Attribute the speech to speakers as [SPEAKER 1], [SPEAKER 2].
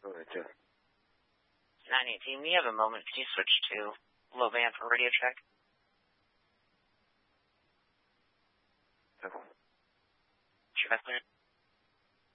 [SPEAKER 1] 2.
[SPEAKER 2] 918, we have a moment. Can you switch to low band for radio check?
[SPEAKER 1] Okay.
[SPEAKER 2] Sure,